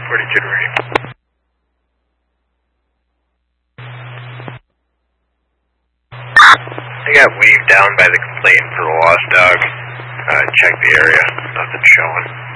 42 ready. I got waved down by the complainant for the lost dog. Check the area. Nothing showing.